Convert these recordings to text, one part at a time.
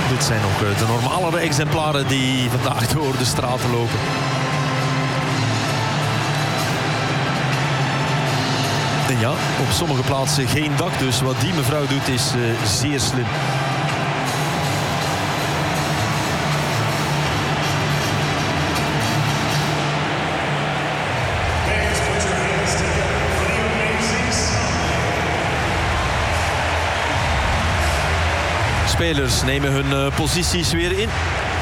Dit zijn ook de normalere exemplaren die vandaag door de straten lopen. En ja, op sommige plaatsen geen dak, dus wat die mevrouw doet is zeer slim. Spelers nemen hun posities weer in.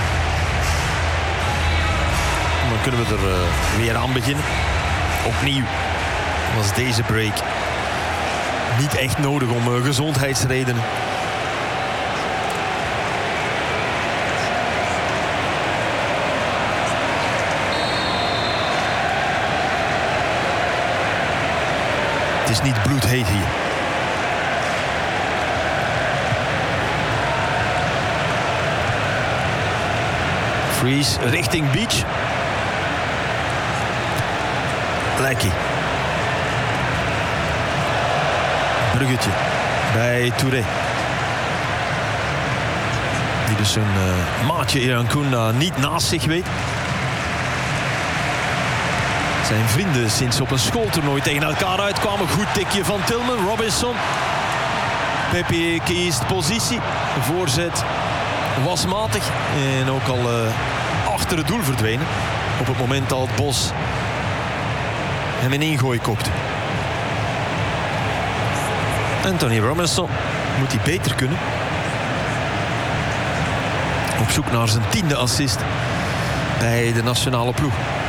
Dan kunnen we er weer aan beginnen. Opnieuw was deze break niet echt nodig om gezondheidsredenen. Het is niet bloedheet hier. Freeze richting Beach. Lecky. Bruggetje bij Touré. Die dus zijn maatje Irankunda niet naast zich weet. Zijn vrienden sinds op een schooltoernooi tegen elkaar uitkwamen. Goed tikje van Tillman. Robinson. Pepe kiest positie. Voorzet was matig. En ook al achter het doel verdwenen. Op het moment dat Bos hem in ingooi kopt. Anthony Robinson moet hij beter kunnen. Op zoek naar zijn 10e assist bij de nationale ploeg.